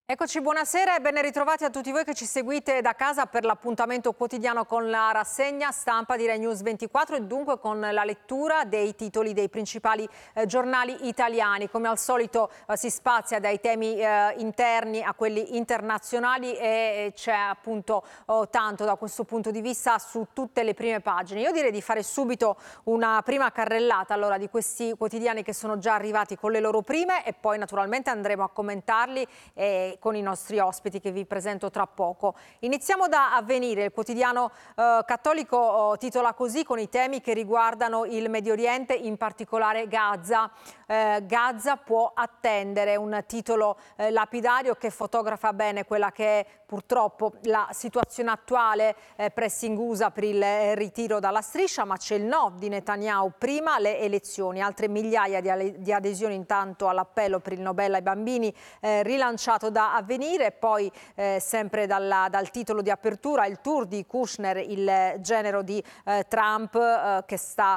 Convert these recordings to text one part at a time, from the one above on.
Eccoci, buonasera e ben ritrovati a tutti voi che ci seguite da casa per l'appuntamento quotidiano con la rassegna stampa di Rai News 24 e dunque con la lettura dei titoli dei principali giornali italiani. Come al solito si spazia dai temi interni a quelli internazionali e c'è appunto tanto da questo punto di vista su tutte le prime pagine. Io direi di fare subito una prima carrellata allora di questi quotidiani che sono già arrivati con le loro prime e poi naturalmente andremo a commentarli con i nostri ospiti che vi presento tra poco. Iniziamo da Avvenire, il quotidiano cattolico titola così con i temi che riguardano il Medio Oriente, in particolare Gaza. Gaza può attendere, un titolo lapidario che fotografa bene quella che è purtroppo la situazione attuale, pressing USA per il ritiro dalla striscia, ma c'è il no di Netanyahu, prima le elezioni, altre migliaia di adesioni intanto all'appello per il Nobel ai bambini rilanciato da Avvenire, poi sempre dal titolo di apertura il tour di Kushner, il genero di Trump che sta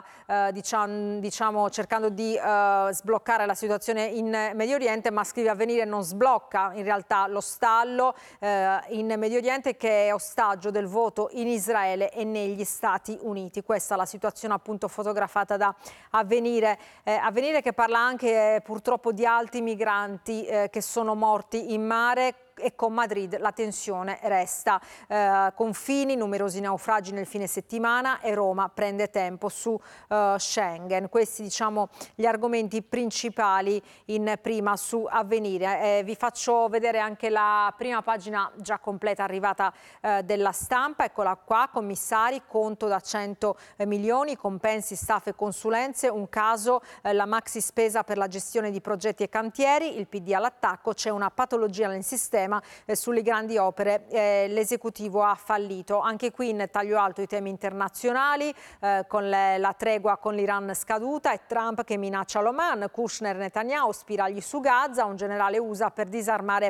diciamo cercando di sbloccare la situazione in Medio Oriente, ma scrive Avvenire non sblocca in realtà lo stallo in Medio Oriente che è ostaggio del voto in Israele e negli Stati Uniti. Questa è la situazione appunto fotografata da Avvenire. Avvenire che parla anche purtroppo di altri migranti che sono morti in mare. E con Madrid la tensione resta. Confini, numerosi naufragi nel fine settimana e Roma prende tempo su Schengen. Questi diciamo gli argomenti principali in prima su Avvenire. Vi faccio vedere anche la prima pagina già completa arrivata della Stampa. Eccola qua, commissari, conto da 100 milioni, compensi, staff e consulenze, un caso, la maxi spesa per la gestione di progetti e cantieri, il PD all'attacco, c'è una patologia nel sistema. Sulle grandi opere l'esecutivo ha fallito. Anche qui in taglio alto i temi internazionali con la tregua con l'Iran scaduta e Trump che minaccia l'Oman, Kushner Netanyahu, spiragli su Gaza, un generale USA per disarmare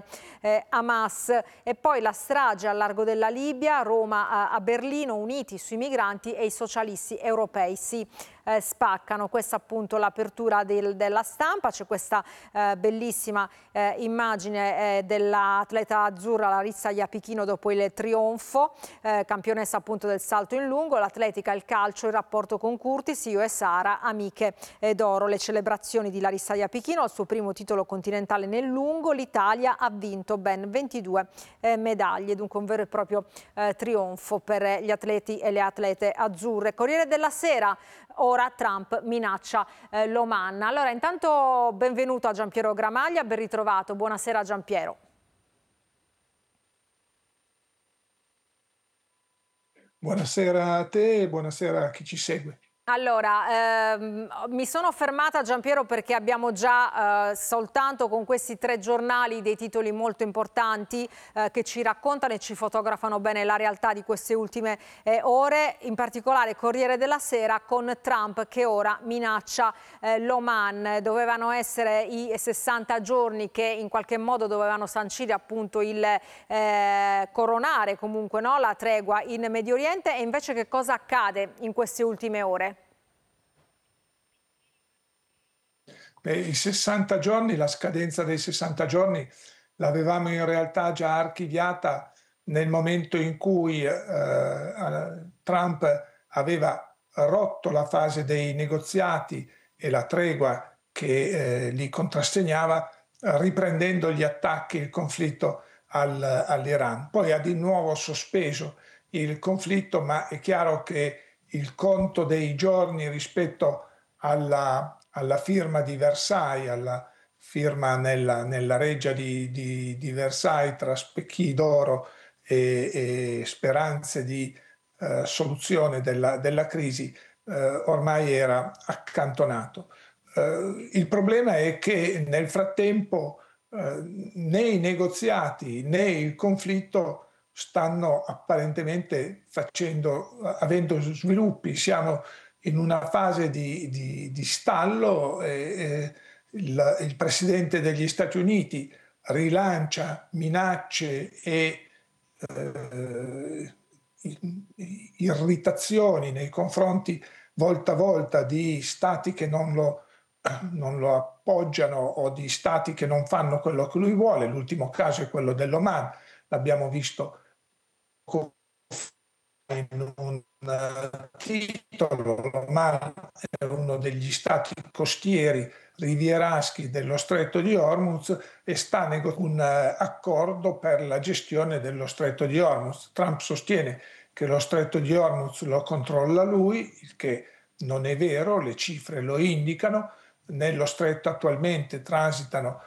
Hamas e poi la strage al largo della Libia, Roma a Berlino, uniti sui migranti e i socialisti europei si spaccano. Questa appunto l'apertura della Stampa, c'è questa bellissima immagine dell'atleta azzurra Larissa Iapichino dopo il trionfo, campionessa appunto del salto in lungo, l'atletica, il calcio, il rapporto con Curtis, io e Sara, amiche d'oro, le celebrazioni di Larissa Iapichino al suo primo titolo continentale nel lungo, l'Italia ha vinto ben 22 medaglie, dunque un vero e proprio trionfo per gli atleti e le atlete azzurre. Corriere della Sera, ora Trump minaccia l'Oman. Allora intanto benvenuto a Giampiero Gramaglia, ben ritrovato, buonasera Giampiero. Buonasera a te e buonasera a chi ci segue. Allora, mi sono fermata Giampiero perché abbiamo già soltanto con questi tre giornali dei titoli molto importanti che ci raccontano e ci fotografano bene la realtà di queste ultime ore, in particolare Corriere della Sera con Trump che ora minaccia l'Oman. Dovevano essere i 60 giorni che in qualche modo dovevano sancire appunto il coronare comunque no, la tregua in Medio Oriente e invece che cosa accade in queste ultime ore? I 60 giorni, la scadenza dei 60 giorni l'avevamo in realtà già archiviata nel momento in cui Trump aveva rotto la fase dei negoziati e la tregua che li contrassegnava, riprendendo gli attacchi e il conflitto all'Iran. Poi ha di nuovo sospeso il conflitto, ma è chiaro che il conto dei giorni rispetto alla firma di Versailles, alla firma nella reggia di Versailles tra specchi d'oro e speranze di soluzione della crisi, ormai era accantonato. Il problema è che nel frattempo né i negoziati né il conflitto stanno apparentemente avendo sviluppi. Siamo in una fase di stallo. Il presidente degli Stati Uniti rilancia minacce e irritazioni nei confronti volta a volta di stati che non lo non lo appoggiano o di stati che non fanno quello che lui vuole. L'ultimo caso è quello dell'Oman, l'abbiamo visto in un titolo. L'Oman è uno degli stati costieri rivieraschi dello stretto di Hormuz e sta negoziando un accordo per la gestione dello stretto di Hormuz. Trump sostiene che lo stretto di Hormuz lo controlla lui, il che non è vero, le cifre lo indicano. Nello stretto attualmente transitano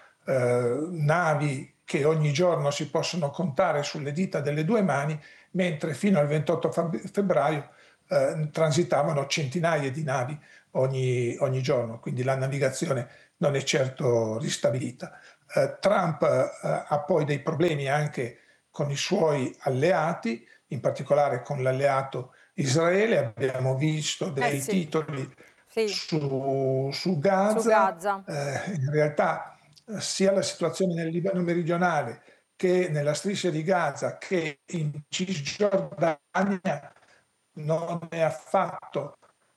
navi che ogni giorno si possono contare sulle dita delle due mani, mentre fino al 28 febbraio transitavano centinaia di navi ogni giorno, quindi la navigazione non è certo ristabilita. Trump ha poi dei problemi anche con i suoi alleati, in particolare con l'alleato Israele. Abbiamo visto dei Sì, titoli sì, su su Gaza. Gaza. In realtà sia la situazione nel Libano meridionale che nella striscia di Gaza che in Cisgiordania non è affatto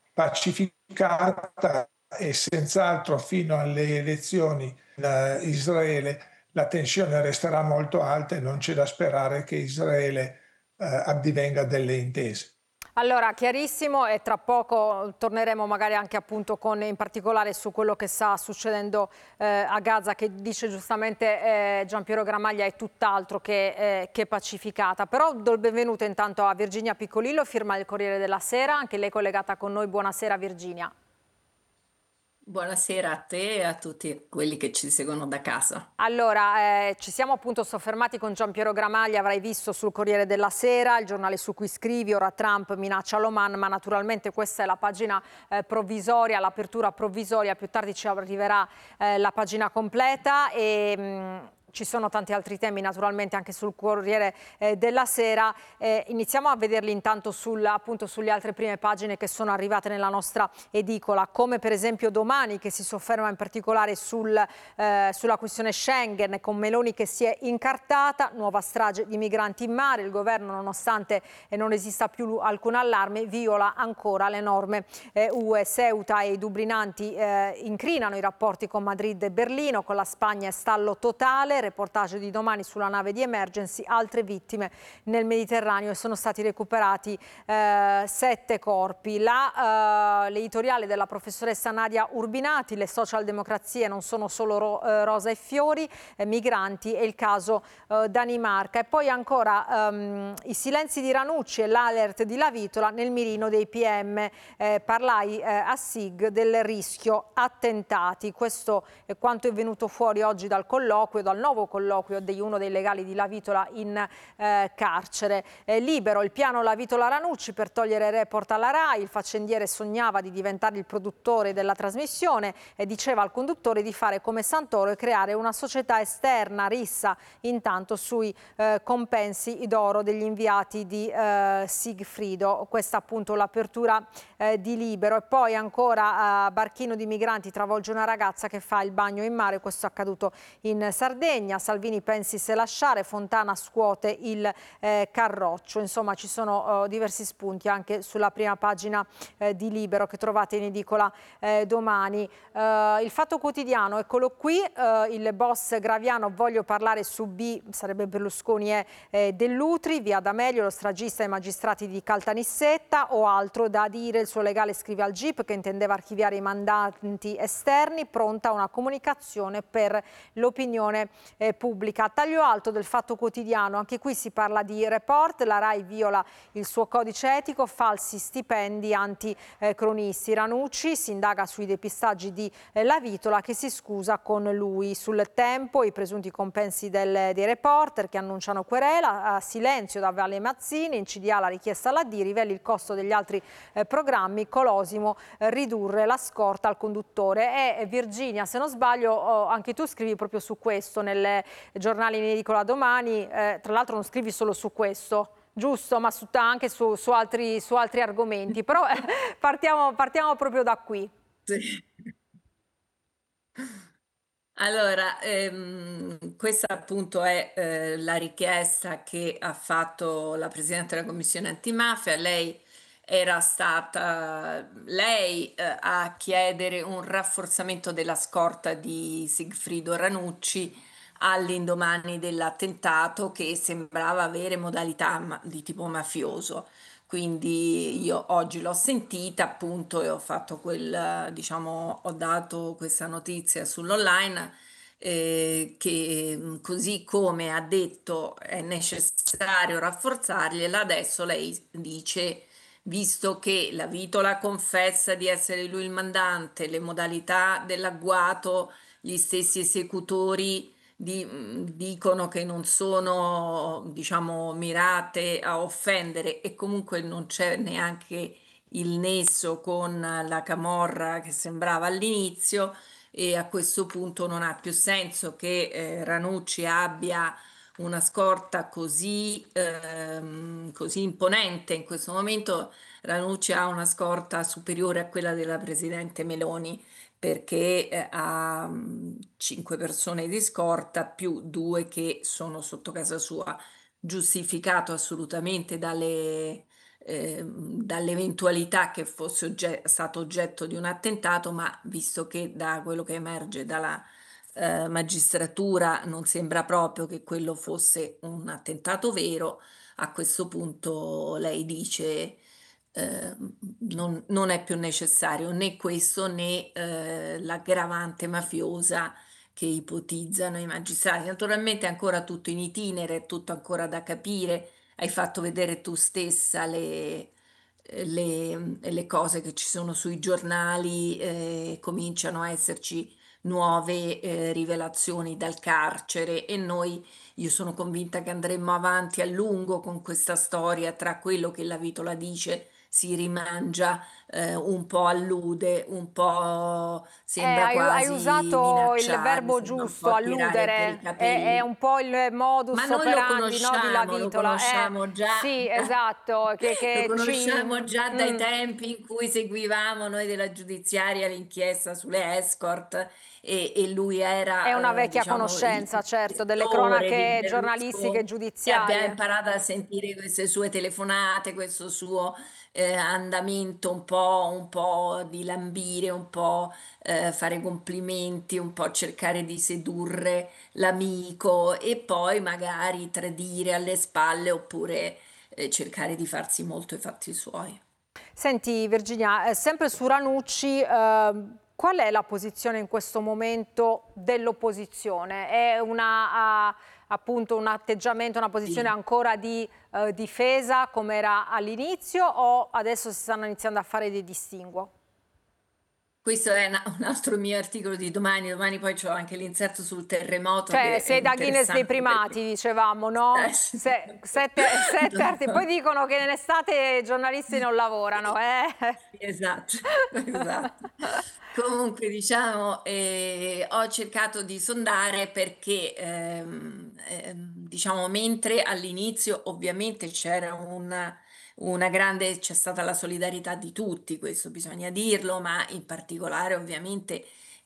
pacificata, e senz'altro fino alle elezioni in Israele la tensione resterà molto alta e non c'è da sperare che Israele addivenga delle intese. Allora, chiarissimo, e tra poco torneremo magari anche appunto con, in particolare su quello che sta succedendo a Gaza, che dice giustamente Giampiero Gramaglia è tutt'altro che pacificata. Però do il benvenuto intanto a Virginia Piccolillo, firma del Corriere della Sera, anche lei collegata con noi. Buonasera Virginia. Buonasera a te e a tutti quelli che ci seguono da casa. Allora, ci siamo appunto soffermati con Giampiero Gramaglia, avrai visto sul Corriere della Sera, il giornale su cui scrivi, ora Trump minaccia l'Oman, ma naturalmente questa è la pagina provvisoria, l'apertura provvisoria, più tardi ci arriverà la pagina completa e ci sono tanti altri temi naturalmente anche sul Corriere della Sera. Iniziamo a vederli intanto appunto sulle altre prime pagine che sono arrivate nella nostra edicola, come per esempio Domani, che si sofferma in particolare sulla questione Schengen, con Meloni che si è incartata, nuova strage di migranti in mare, il governo nonostante non esista più alcun allarme viola ancora le norme UE. Ceuta e i dublinanti incrinano i rapporti con Madrid e Berlino, con la Spagna è stallo totale, reportage di Domani sulla nave di Emergency, altre vittime nel Mediterraneo e sono stati recuperati 7 corpi. L'editoriale della professoressa Nadia Urbinati, le socialdemocrazie non sono solo rosa e fiori, migranti e il caso Danimarca. E poi ancora i silenzi di Ranucci e l'alert di Lavitola nel mirino dei PM. Parlai a SIG del rischio attentati. Questo è quanto è venuto fuori oggi dal colloquio, dal nuovo colloquio di uno dei legali di Lavitola in carcere. Libero, il piano Lavitola-Ranucci per togliere report alla RAI, il faccendiere sognava di diventare il produttore della trasmissione e diceva al conduttore di fare come Santoro e creare una società esterna, rissa intanto sui compensi d'oro degli inviati di Sigfrido. Questa appunto l'apertura di Libero. E poi ancora barchino di migranti travolge una ragazza che fa il bagno in mare, questo è accaduto in Sardegna. Salvini pensi se lasciare, Fontana scuote il Carroccio. Insomma, ci sono diversi spunti anche sulla prima pagina di Libero che trovate in edicola domani. Il Fatto Quotidiano, eccolo qui, il boss Graviano, voglio parlare su B, sarebbe Berlusconi e Dell'Utri, via D'Amelio, lo stragista ai magistrati di Caltanissetta, o altro da dire. Il suo legale scrive al GIP che intendeva archiviare i mandanti esterni, pronta una comunicazione per l'opinione pubblica. Taglio alto del Fatto Quotidiano, anche qui si parla di report, la RAI viola il suo codice etico, falsi stipendi anticronisti. Ranucci si indaga sui depistaggi di Lavitola che si scusa con lui. Sul Tempo i presunti compensi dei reporter che annunciano querela, a silenzio da Valle Mazzini, in CDA la richiesta all'AD, riveli il costo degli altri programmi, Colosimo ridurre la scorta al conduttore. E Virginia, se non sbaglio, anche tu scrivi proprio su questo nelle giornali in edicola domani, tra l'altro non scrivi solo su questo, giusto, ma anche su altri argomenti, però partiamo proprio da qui. Sì. Allora, questa appunto è la richiesta che ha fatto la Presidente della Commissione Antimafia. Lei era stata lei a chiedere un rafforzamento della scorta di Sigfrido Ranucci all'indomani dell'attentato che sembrava avere modalità di tipo mafioso. Quindi io oggi l'ho sentita appunto e ho fatto diciamo, ho dato questa notizia sull'online che così come ha detto è necessario rafforzargliela, adesso lei dice, visto che la Vitola confessa di essere lui il mandante, le modalità dell'agguato, gli stessi esecutori dicono che non sono, diciamo, mirate a offendere e comunque non c'è neanche il nesso con la camorra che sembrava all'inizio e a questo punto non ha più senso che Ranucci abbia una scorta così imponente. In questo momento Ranucci ha una scorta superiore a quella della Presidente Meloni perché ha 5 persone di scorta più 2 che sono sotto casa sua, giustificato assolutamente dall'eventualità che fosse stato oggetto di un attentato, ma visto che da quello che emerge dalla magistratura non sembra proprio che quello fosse un attentato vero, a questo punto lei dice eh, non è più necessario né questo né l'aggravante mafiosa che ipotizzano i magistrati. Naturalmente è ancora tutto in itinere, è tutto ancora da capire. Hai fatto vedere tu stessa le cose che ci sono sui giornali, cominciano a esserci nuove rivelazioni dal carcere e io sono convinta che andremo avanti a lungo con questa storia tra quello che la Vitola dice, si rimangia, un po' allude, un po' sembra Hai quasi usato il minacciare, verbo sembra un giusto, po' tirare per i alludere, è capelli. un po' il Ma modus operandi, no, di La lo Vitola. conosciamo già, Sì, esatto, lo che ci... conosciamo già dai mm. tempi in cui seguivamo noi della giudiziaria l'inchiesta sulle escort e lui È una era, vecchia diciamo, il conoscenza, certo, delle gestore di cronache giornalistiche e Berlusconi e abbiamo giudiziarie. imparato a sentire queste sue telefonate, questo suo andamento un po' di lambire, un po' fare complimenti, un po' cercare di sedurre l'amico e poi magari tradire alle spalle oppure cercare di farsi molto i fatti suoi. Senti Virginia, sempre su Ranucci, qual è la posizione in questo momento dell'opposizione? È appunto un atteggiamento, una posizione Sì. ancora di difesa come era all'inizio o adesso si stanno iniziando a fare dei distinguo? Questo è un altro mio articolo di domani. Domani poi c'ho anche l'inserto sul terremoto Cioè, che è sei da Guinness dei interessante primati, perché dicevamo, no? sì. Sette arti. Poi dicono che in estate i giornalisti non lavorano, eh? Esatto, esatto. Comunque, diciamo, ho cercato di sondare perché, diciamo, mentre all'inizio ovviamente c'era una grande, c'è stata la solidarietà di tutti, questo bisogna dirlo, ma in particolare ovviamente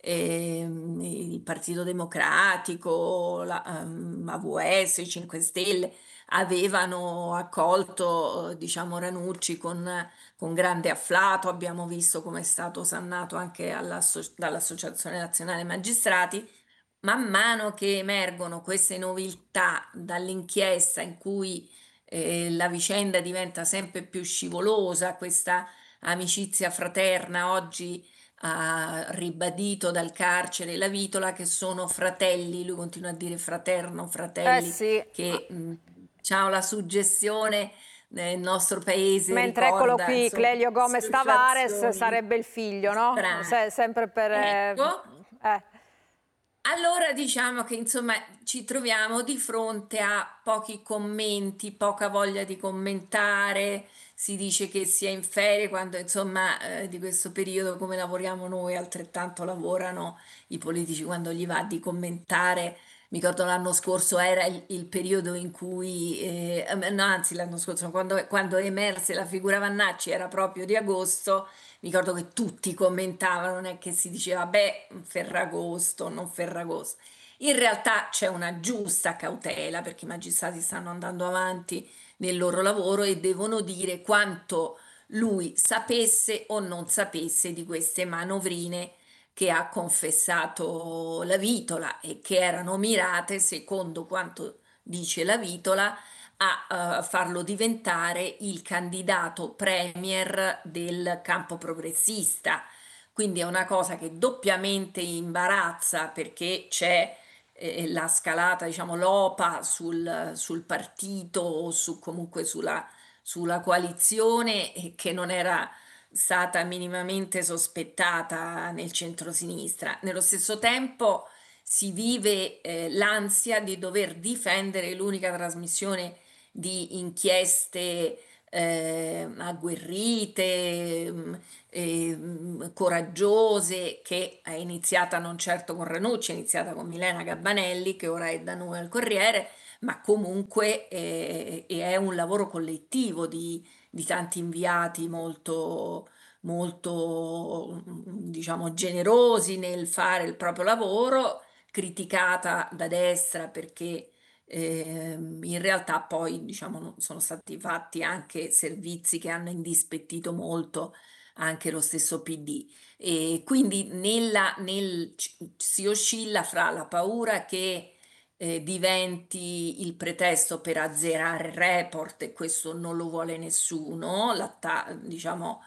il Partito Democratico, AVS, i 5 Stelle avevano accolto, diciamo, Ranucci con grande afflato. Abbiamo visto come è stato osannato anche dall'Associazione Nazionale Magistrati. Man mano che emergono queste noviltà dall'inchiesta in cui la vicenda diventa sempre più scivolosa, questa amicizia fraterna oggi ha ribadito dal carcere la Vitola che sono fratelli, lui continua a dire fraterno, Eh fratelli, sì. che diciamo la suggestione nel nostro paese Mentre eccolo ricorda qui, insomma Clelio Gomez Tavares associazioni sarebbe il figlio, no? strane. Sempre per... Ecco, eh. allora diciamo che insomma ci troviamo di fronte a pochi commenti, poca voglia di commentare, si dice che si è in ferie quando insomma di questo periodo come lavoriamo noi, altrettanto lavorano i politici quando gli va di commentare. Mi ricordo l'anno scorso era il periodo in cui, no, anzi l'anno scorso, quando emerse la figura Vannacci era proprio di agosto. Mi ricordo che tutti commentavano, non è che si diceva, beh, Ferragosto, non Ferragosto. In realtà c'è una giusta cautela perché i magistrati stanno andando avanti nel loro lavoro e devono dire quanto lui sapesse o non sapesse di queste manovrine che ha confessato la Vitola e che erano mirate, secondo quanto dice la Vitola, a farlo diventare il candidato premier del campo progressista. Quindi è una cosa che doppiamente imbarazza perché c'è la scalata, diciamo, l'OPA sul partito o comunque sulla coalizione che non era stata minimamente sospettata nel centrosinistra. Nello stesso tempo si vive l'ansia di dover difendere l'unica trasmissione di inchieste agguerrite, coraggiose, che è iniziata non certo con Ranucci, è iniziata con Milena Gabbanelli, che ora è da noi al Corriere, ma comunque è un lavoro collettivo di tanti inviati molto, diciamo, generosi nel fare il proprio lavoro, criticata da destra perché in realtà poi, diciamo, sono stati fatti anche servizi che hanno indispettito molto anche lo stesso PD. E quindi si oscilla fra la paura che diventi il pretesto per azzerare il report, e questo non lo vuole nessuno, diciamo,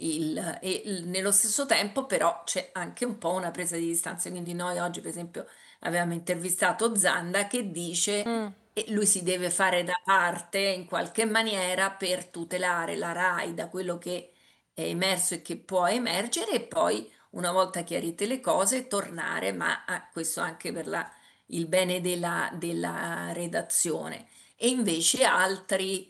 nello stesso tempo però c'è anche un po' una presa di distanza. Quindi noi oggi, per esempio, avevamo intervistato Zanda che dice Mm. che lui si deve fare da parte in qualche maniera per tutelare la RAI da quello che è emerso e che può emergere, e poi, una volta chiarite le cose, tornare, ma questo anche per il bene della redazione. E invece altri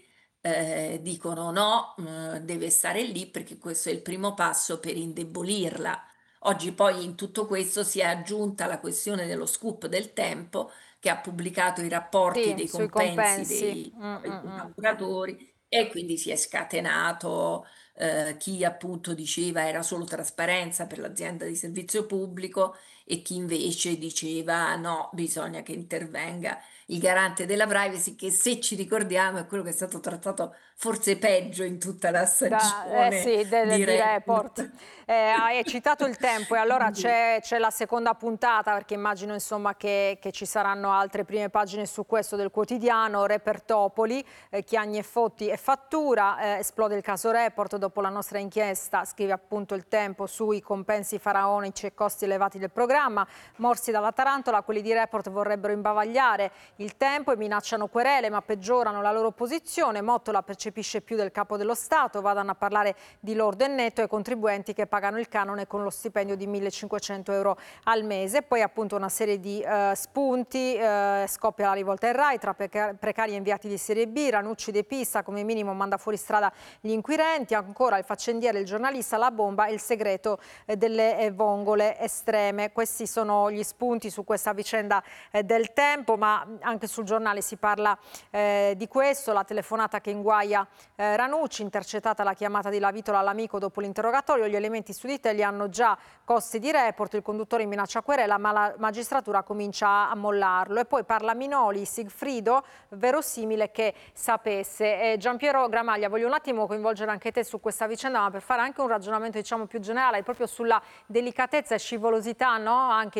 dicono no, deve stare lì perché questo è il primo passo per indebolirla. Oggi poi in tutto questo si è aggiunta la questione dello scoop del Tempo, che ha pubblicato i rapporti Sì, dei sui compensi compensi. dei Mm, mm, mm. collaboratori, e quindi si è scatenato chi appunto diceva era solo trasparenza per l'azienda di servizio pubblico, e chi invece diceva no, bisogna che intervenga il garante della privacy, che, se ci ricordiamo, è quello che è stato trattato forse peggio in tutta la stagione Sì, di di report. Report. Hai citato il tempo e allora c'è la seconda puntata, perché immagino insomma che ci saranno altre prime pagine su questo del quotidiano. Repertopoli, Chiagni e Fotti e fattura, esplode il caso Report dopo la nostra inchiesta, scrive appunto il Tempo, sui compensi faraonici e costi elevati del programma. Morsi dalla tarantola, quelli di Report vorrebbero imbavagliare il Tempo e minacciano querele, ma peggiorano la loro posizione. Mottola percepisce più del capo dello Stato, vadano a parlare di lordo e netto ai contribuenti che pagano il canone con lo stipendio di 1.500 euro al mese. Poi appunto una serie di spunti, scoppia la rivolta in Rai tra precari e inviati di serie B, Ranucci depista, come minimo manda fuori strada gli inquirenti, ancora il faccendiere, il giornalista, la bomba e il segreto delle vongole estreme. Questi sono gli spunti su questa vicenda del Tempo, ma anche sul giornale si parla di questo, la telefonata che inguaia Ranucci, intercettata la chiamata di Lavitola all'amico dopo l'interrogatorio, gli elementi su di te li hanno già costi di Report, il conduttore minaccia querela ma la magistratura comincia a mollarlo. E poi parla Minoli, Sigfrido, verosimile che sapesse. Giampiero Gramaglia, voglio un attimo coinvolgere anche te su questa vicenda, ma per fare anche un ragionamento diciamo più generale proprio sulla delicatezza e scivolosità, no? Anche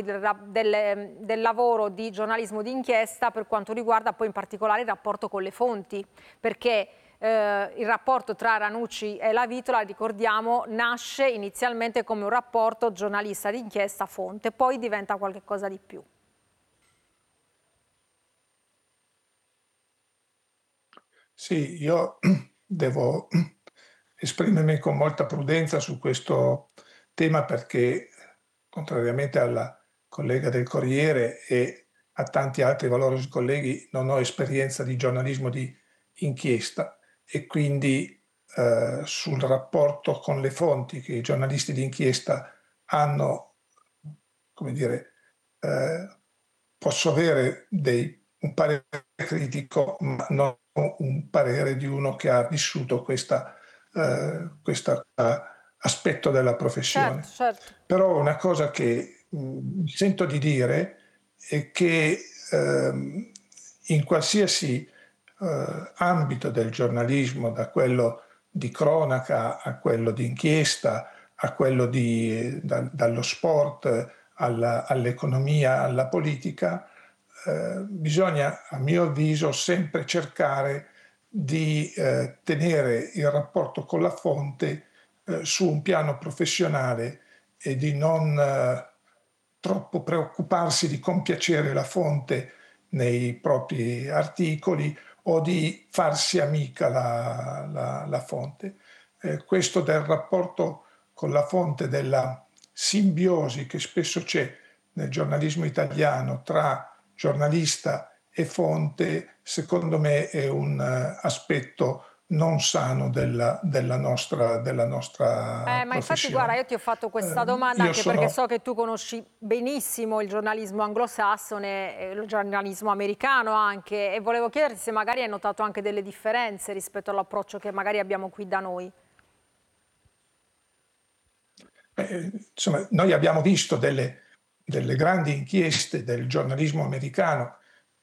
del lavoro di giornalismo d'inchiesta per quanto riguarda poi in particolare il rapporto con le fonti, perché il rapporto tra Ranucci e Lavitola, ricordiamo, nasce inizialmente come un rapporto giornalista d'inchiesta fonte, poi diventa qualcosa di più. Sì, io devo esprimermi con molta prudenza su questo tema perché, contrariamente alla collega del Corriere e a tanti altri valorosi colleghi, non ho esperienza di giornalismo di inchiesta e quindi sul rapporto con le fonti che i giornalisti di inchiesta hanno, come dire, posso avere un parere critico, ma non un parere di uno che ha vissuto questo aspetto della Certo, professione. certo. Però una cosa che mi sento di dire è che in qualsiasi ambito del giornalismo, da quello di cronaca a quello di inchiesta, a quello dallo sport all'economia, alla politica, bisogna, a mio avviso, sempre cercare di tenere il rapporto con la fonte su un piano professionale e di non troppo preoccuparsi di compiacere la fonte nei propri articoli o di farsi amica la fonte. Questo del rapporto con la fonte, della simbiosi che spesso c'è nel giornalismo italiano tra giornalista e fonte, secondo me è un aspetto non sano della nostra Ma infatti guarda, professione. io ti ho fatto questa domanda Io anche perché sono so che tu conosci benissimo il giornalismo anglosassone e il giornalismo americano anche, e volevo chiederti se magari hai notato anche delle differenze rispetto all'approccio che magari abbiamo qui da noi. Insomma, noi abbiamo visto delle grandi inchieste del giornalismo americano.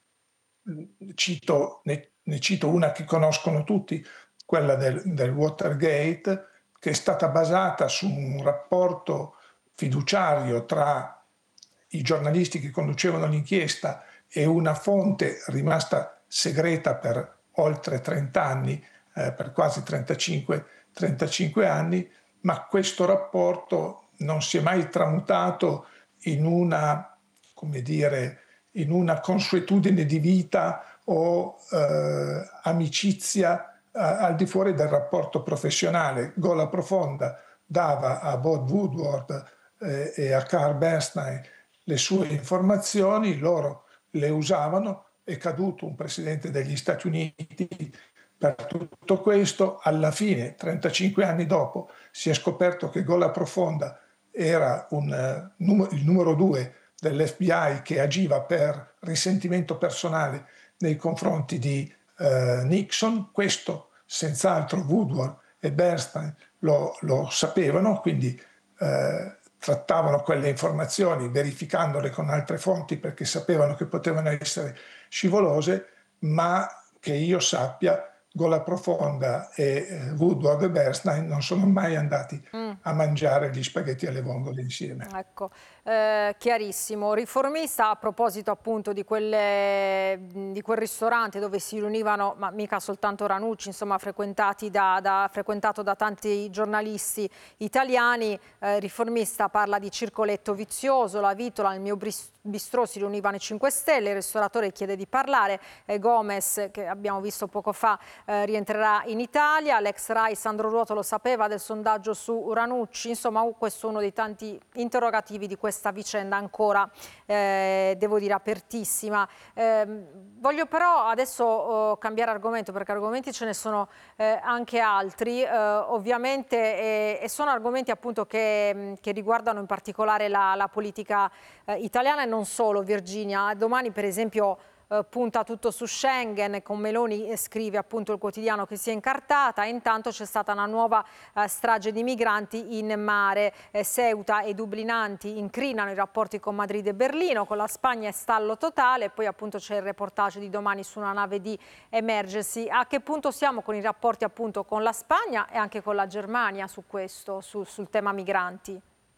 Ne cito una che conoscono tutti, quella del Watergate, che è stata basata su un rapporto fiduciario tra i giornalisti che conducevano l'inchiesta e una fonte rimasta segreta per oltre 30 anni, per quasi 35 anni, ma questo rapporto non si è mai tramutato in una, come dire, in una consuetudine di vita o amicizia al di fuori del rapporto professionale. Gola Profonda dava a Bob Woodward e a Carl Bernstein le sue informazioni, loro le usavano, è caduto un presidente degli Stati Uniti per tutto questo, alla fine, 35 anni dopo, si è scoperto che Gola Profonda era il numero 2 dell'FBI che agiva per risentimento personale nei confronti di Nixon. Questo senz'altro Woodward e Bernstein lo sapevano, quindi trattavano quelle informazioni verificandole con altre fonti perché sapevano che potevano essere scivolose, ma che io sappia Gola Profonda e Woodward e Bernstein non sono mai andati a mangiare gli spaghetti alle vongole insieme. Ecco, chiarissimo. Riformista, a proposito appunto di quel ristorante dove si riunivano, ma mica soltanto Ranucci, insomma, frequentato da tanti giornalisti italiani, Riformista parla di circoletto vizioso, la Vitola, nel mio bistrò si riunivano i 5 Stelle, il ristoratore chiede di parlare, Gomez, che abbiamo visto poco fa, rientrerà in Italia, l'ex Rai Sandro Ruoto lo sapeva del sondaggio su Ranucci, insomma questo è uno dei tanti interrogativi di questa vicenda ancora, devo dire, apertissima. Voglio però adesso cambiare argomento, perché argomenti ce ne sono anche altri, ovviamente, e sono argomenti appunto che riguardano in particolare la politica italiana e non solo, Virginia. Domani per esempio punta tutto su Schengen, con Meloni scrive appunto il quotidiano che si è incartata, e intanto c'è stata una nuova strage di migranti in mare, Ceuta e Dublinanti incrinano i rapporti con Madrid e Berlino, con la Spagna è stallo totale, poi appunto c'è il reportage di domani su una nave di emergency. A che punto siamo con i rapporti appunto con la Spagna e anche con la Germania su questo, sul tema migranti?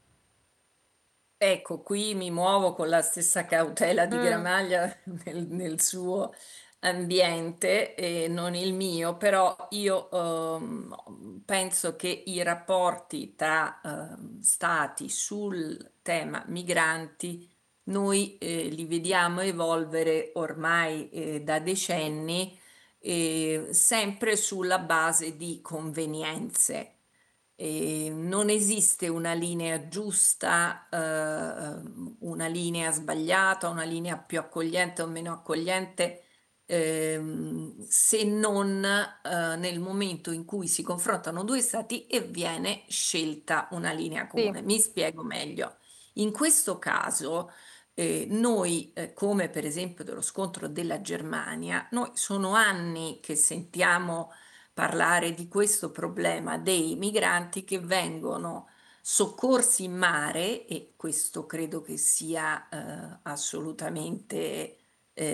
Ecco, qui mi muovo con la stessa cautela di Gramaglia nel suo ambiente e non il mio, però io penso che i rapporti tra stati sul tema migranti noi li vediamo evolvere ormai da decenni, sempre sulla base di convenienze. E non esiste una linea giusta, una linea sbagliata, una linea più accogliente o meno accogliente, se non nel momento in cui si confrontano due stati e viene scelta una linea Sì. comune. Mi spiego meglio. In questo caso, noi, come per esempio dello scontro della Germania, noi sono anni che sentiamo parlare di questo problema dei migranti che vengono soccorsi in mare, e questo credo che sia assolutamente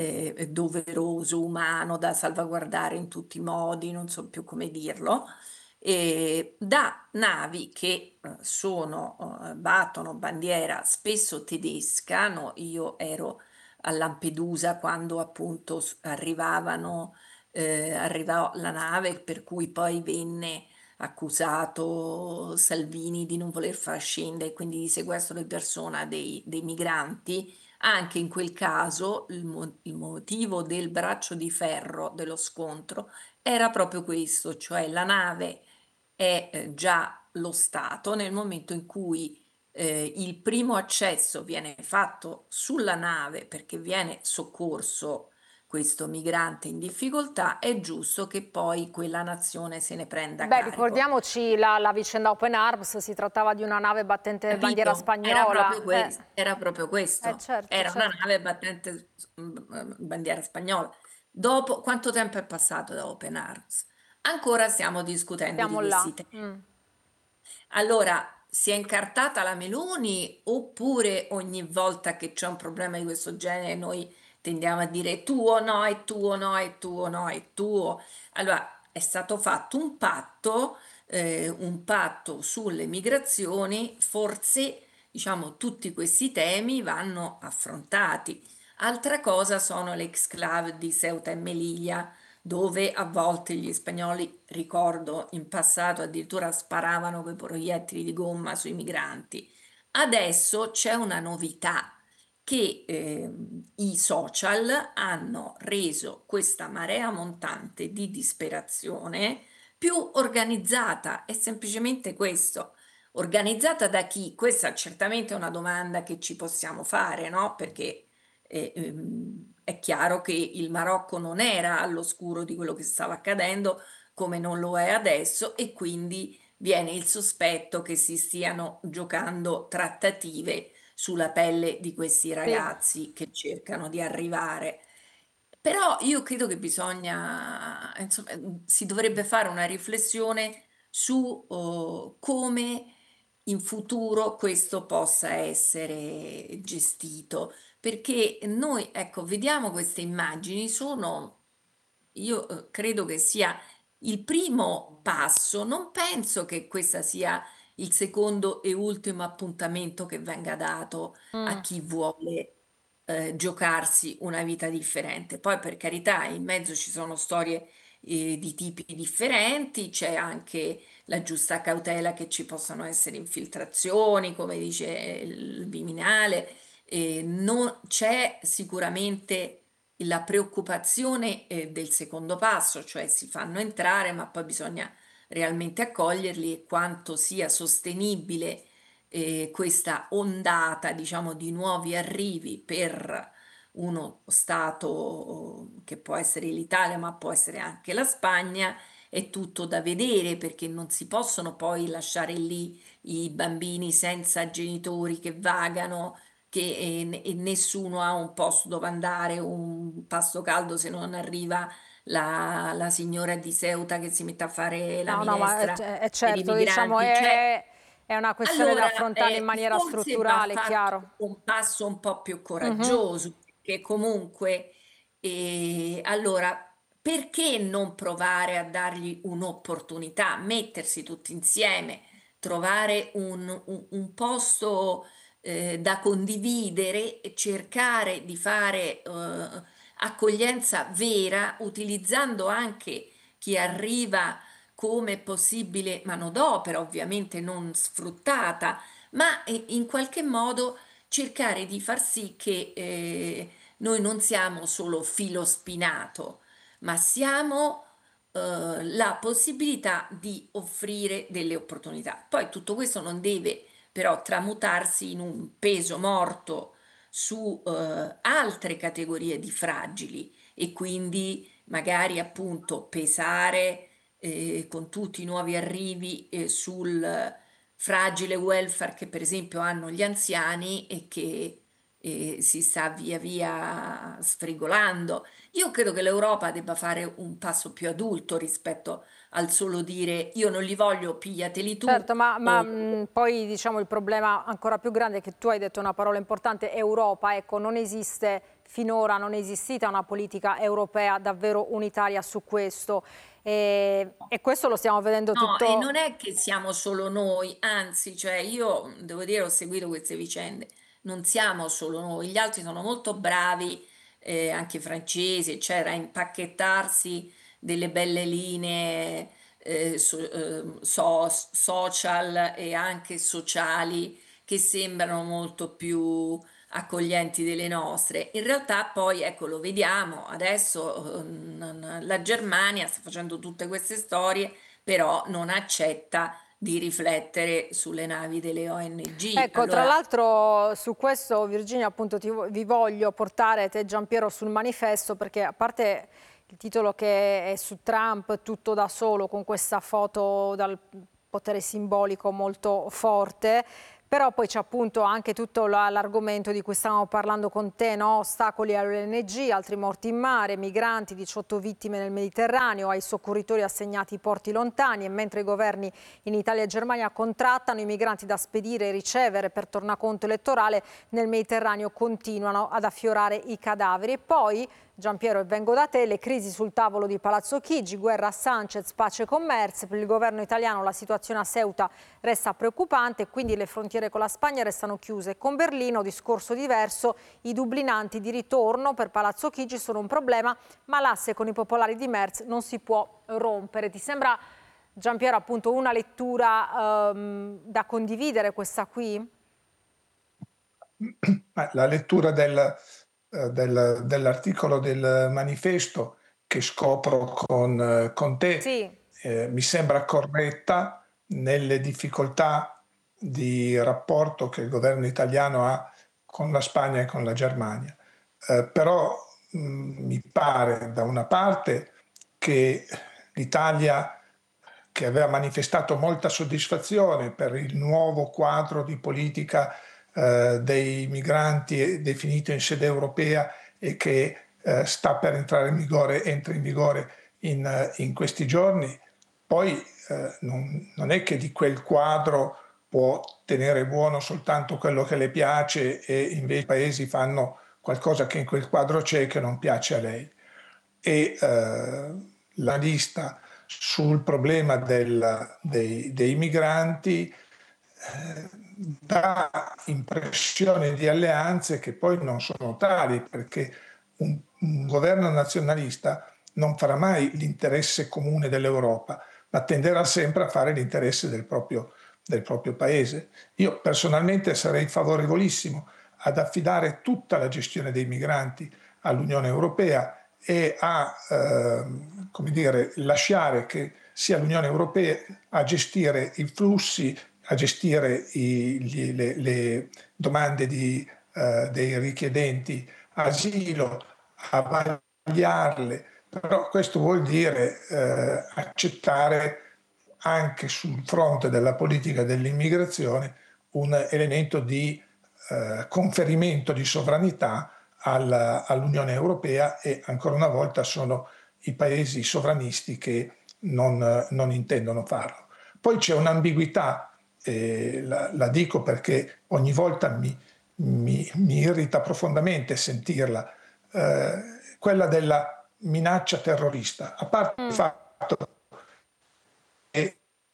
doveroso, umano, da salvaguardare in tutti i modi, non so più come dirlo, da navi che battono bandiera spesso tedesca. No, io ero a Lampedusa quando appunto arrivò la nave, per cui poi venne accusato Salvini di non voler far scendere, quindi di sequestro di persona dei migranti. Anche in quel caso il motivo del braccio di ferro dello scontro era proprio questo, cioè la nave è già lo Stato nel momento in cui il primo accesso viene fatto sulla nave perché viene soccorso questo migrante in difficoltà, è giusto che poi quella nazione se ne prenda Beh, carico. ricordiamoci la vicenda Open Arms, si trattava di una nave battente bandiera Capito? Era proprio spagnola. questo, era proprio questo. Certo, Era una certo. nave battente bandiera spagnola. Dopo, quanto tempo è passato da Open Arms? Ancora stiamo discutendo di Siamo là. questi temi. Allora, si è incartata la Meloni oppure ogni volta che c'è un problema di questo genere noi tendiamo a dire tuo no, è tuo no, è tuo no, è tuo. Allora, è stato fatto un patto sulle migrazioni, forse diciamo tutti questi temi vanno affrontati. Altra cosa sono le exclave di Ceuta e Melilla, dove a volte gli spagnoli, ricordo, in passato addirittura sparavano quei proiettili di gomma sui migranti. Adesso c'è una novità che i social hanno reso questa marea montante di disperazione più organizzata, è semplicemente questo. Organizzata da chi? Questa certamente è una domanda che ci possiamo fare, no? Perché è chiaro che il Marocco non era all'oscuro di quello che stava accadendo, come non lo è adesso, e quindi viene il sospetto che si stiano giocando trattative sulla pelle di questi Sì. ragazzi che cercano di arrivare. Però io credo che bisogna, insomma, si dovrebbe fare una riflessione su come in futuro questo possa essere gestito, perché noi, ecco, vediamo queste immagini, io credo che sia il primo passo, non penso che questo sia il secondo e ultimo appuntamento che venga dato a chi vuole giocarsi una vita differente. Poi per carità, in mezzo ci sono storie di tipi differenti, c'è anche la giusta cautela che ci possano essere infiltrazioni, come dice il Viminale, non c'è sicuramente la preoccupazione del secondo passo, cioè si fanno entrare, ma poi bisogna realmente accoglierli e quanto sia sostenibile questa ondata, diciamo, di nuovi arrivi per uno Stato che può essere l'Italia, ma può essere anche la Spagna, è tutto da vedere perché non si possono poi lasciare lì i bambini senza genitori che vagano, e nessuno ha un posto dove andare, un pasto caldo se non arriva la signora di Ceuta che si mette a fare la No, no, ma minestra è per i certo, diciamo, migranti. Cioè, è una questione da allora, affrontare in maniera forse va strutturale, fatto chiaro. un passo un po' più Mhm. coraggioso, perché comunque, allora, perché non provare a dargli un'opportunità, mettersi tutti insieme, trovare un posto da condividere e cercare di fare accoglienza vera, utilizzando anche chi arriva come possibile manodopera, ovviamente non sfruttata, ma in qualche modo cercare di far sì che noi non siamo solo filo spinato, ma siamo la possibilità di offrire delle opportunità. Poi tutto questo non deve però tramutarsi in un peso morto su altre categorie di fragili e quindi magari appunto pesare con tutti i nuovi arrivi sul fragile welfare che per esempio hanno gli anziani e che si sta via via sfrigolando. Io credo che l'Europa debba fare un passo più adulto rispetto al solo dire io non li voglio, pigliateli tu. Certo, poi diciamo il problema ancora più grande è che tu hai detto una parola importante, Europa, ecco, non esiste finora non è esistita una politica europea davvero unitaria su questo. E questo lo stiamo vedendo No, e tutto. non è che siamo solo noi, anzi, cioè io devo dire, ho seguito queste vicende, non siamo solo noi, gli altri sono molto bravi, anche i francesi, eccetera, a impacchettarsi delle belle linee social e anche sociali che sembrano molto più accoglienti delle nostre. In realtà poi, ecco, lo vediamo, adesso la Germania sta facendo tutte queste storie, però non accetta di riflettere sulle navi delle ONG. Ecco, tra Allora, l'altro su questo, Virginia, appunto vi voglio portare te Giampiero sul manifesto, perché a parte il titolo che è su Trump tutto da solo con questa foto dal potere simbolico molto forte, però poi c'è appunto anche tutto l'argomento di cui stavamo parlando con te, no? Ostacoli all'ONG, altri morti in mare, migranti, 18 vittime nel Mediterraneo, ai soccorritori assegnati porti lontani, e mentre i governi in Italia e Germania contrattano i migranti da spedire e ricevere per tornaconto elettorale, nel Mediterraneo continuano ad affiorare i cadaveri. E poi, Giampiero, e vengo da te, le crisi sul tavolo di Palazzo Chigi, guerra a Sanchez, pace con Merz. Per il governo italiano la situazione a Ceuta resta preoccupante, quindi le frontiere con la Spagna restano chiuse. Con Berlino, discorso diverso, i dublinanti di ritorno per Palazzo Chigi sono un problema, ma l'asse con i popolari di Merz non si può rompere. Ti sembra, Giampiero, appunto una lettura da condividere questa qui? La lettura dell'articolo del manifesto che scopro con te Sì. mi sembra corretta nelle difficoltà di rapporto che il governo italiano ha con la Spagna e con la Germania. Però mi pare da una parte che l'Italia, che aveva manifestato molta soddisfazione per il nuovo quadro di politica dei migranti definito in sede europea e che sta per entrare in vigore, entra in vigore in questi giorni, poi non è che di quel quadro può tenere buono soltanto quello che le piace e invece i paesi fanno qualcosa che in quel quadro c'è e che non piace a lei. E la lista sul problema dei migranti dà impressione di alleanze che poi non sono tali, perché un governo nazionalista non farà mai l'interesse comune dell'Europa, ma tenderà sempre a fare l'interesse del proprio paese. Io personalmente sarei favorevolissimo ad affidare tutta la gestione dei migranti all'Unione Europea e a come dire, lasciare che sia l'Unione Europea a gestire i flussi, a gestire le domande dei richiedenti asilo, a vagliarle, però questo vuol dire accettare anche sul fronte della politica dell'immigrazione un elemento di conferimento di sovranità all'Unione Europea, e ancora una volta sono i paesi sovranisti che non intendono farlo. Poi c'è un'ambiguità, la dico perché ogni volta mi irrita profondamente sentirla, quella della minaccia terrorista, a parte il fatto che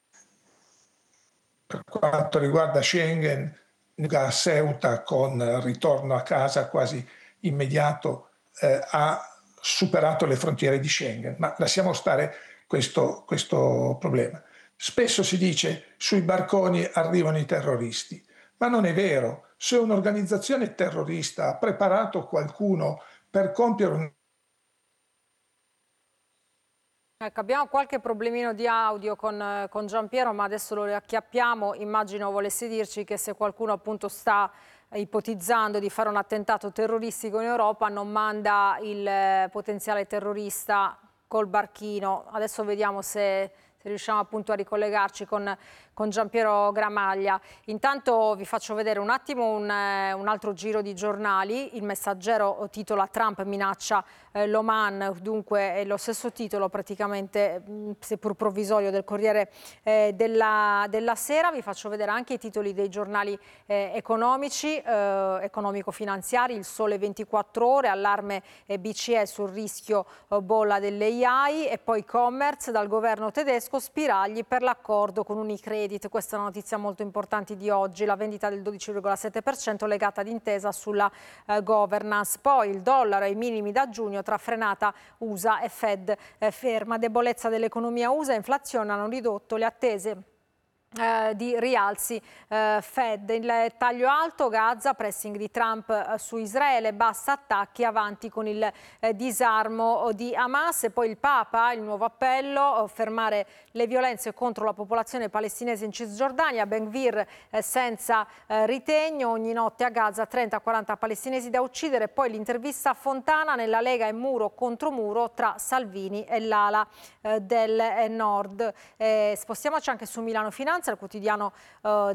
per quanto riguarda Schengen, a Ceuta con ritorno a casa quasi immediato ha superato le frontiere di Schengen, ma lasciamo stare questo problema. Spesso si dice sui barconi arrivano i terroristi, ma non è vero. Se un'organizzazione terrorista ha preparato qualcuno per compiere un... Ecco, abbiamo qualche problemino di audio con Giampiero, ma adesso lo riacchiappiamo. Immagino volesse dirci che se qualcuno appunto sta ipotizzando di fare un attentato terroristico in Europa non manda il potenziale terrorista col barchino. Adesso vediamo se riusciamo appunto a ricollegarci con con Giampiero Gramaglia. Intanto vi faccio vedere un attimo un altro giro di giornali. Il Messaggero titola Trump minaccia l'Oman, dunque è lo stesso titolo praticamente, seppur provvisorio, del Corriere della Sera. Vi faccio vedere anche i titoli dei giornali economici, economico-finanziari. Il Sole 24 Ore, allarme BCE sul rischio bolla dell'AI, e poi Commerz, dal governo tedesco spiragli per l'accordo con Unicredit. Questa è una notizia molto importante di oggi, la vendita del 12,7% legata ad intesa sulla governance. Poi il dollaro ai minimi da giugno tra frenata USA e Fed ferma. Debolezza dell'economia USA e inflazione hanno ridotto le attese di rialzi Fed. Il taglio alto, Gaza, pressing di Trump su Israele, basta attacchi, avanti con il disarmo di Hamas. E poi il Papa, il nuovo appello, fermare le violenze contro la popolazione palestinese in Cisgiordania. Ben Gvir senza ritegno, ogni notte a Gaza 30-40 palestinesi da uccidere. Poi l'intervista a Fontana, nella Lega è muro contro muro tra Salvini e l'ala del Nord. Spostiamoci anche su Milano Finanza, il quotidiano